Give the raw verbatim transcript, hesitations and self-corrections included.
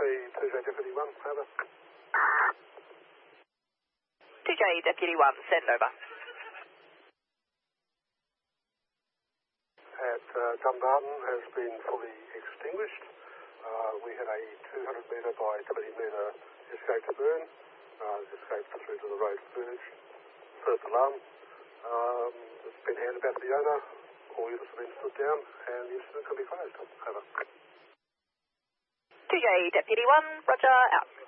two J Deputy one, over. two J Deputy one, send over. At uh, Dumbarton has been fully extinguished. Uh, we had a two hundred metre by twenty metre escape to burn. Uh, escaped through to the road verge. First alarm. Um, it's been handed back to the owner. All units have been stood down and the incident can be closed. Over. two J Deputy one, roger, out.